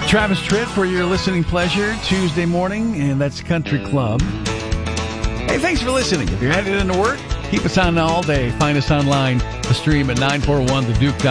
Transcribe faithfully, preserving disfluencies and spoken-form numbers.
Travis Tritt for your listening pleasure Tuesday morning, and that's Country Club. Hey, thanks for listening. If you're headed into work, keep us on all day. Find us online, the stream at nine four one the duke dot com.